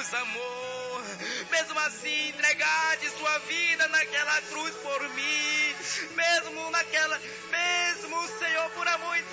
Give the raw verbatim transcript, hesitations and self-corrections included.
nos amou. Mesmo assim, entregar de sua vida naquela cruz por mim. Mesmo naquela, mesmo, Senhor, por amor